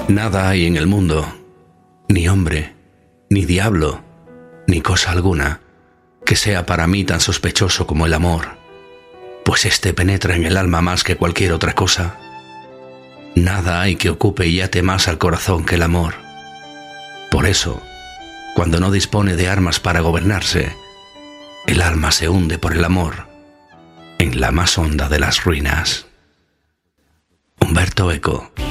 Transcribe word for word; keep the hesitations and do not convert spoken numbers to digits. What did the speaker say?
Nada hay en el mundo, ni hombre, ni diablo, ni cosa alguna, que sea para mí tan sospechoso como el amor, pues éste penetra en el alma más que cualquier otra cosa. Nada hay que ocupe y ate más al corazón que el amor. Por eso, cuando no dispone de armas para gobernarse, el alma se hunde por el amor en la más honda de las ruinas. Umberto Eco.